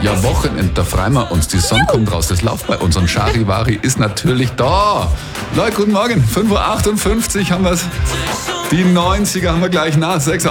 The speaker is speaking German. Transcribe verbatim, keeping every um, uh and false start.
Ja, Wochenend, da freuen wir uns. Die Sonne kommt raus, das läuft bei uns. Und Charivari ist natürlich da. Leute, guten Morgen. fünf Uhr achtundfünfzig haben wir es. Die neunziger haben wir gleich nach. sechs